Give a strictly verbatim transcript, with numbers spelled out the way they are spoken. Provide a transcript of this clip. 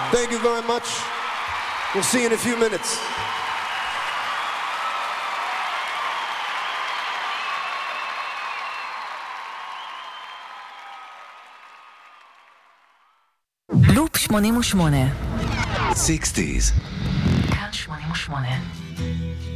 Thank you very much. We'll see you in a few minutes. לופ שמונים ושמונה. sixties. כאן שמונים ושמונה.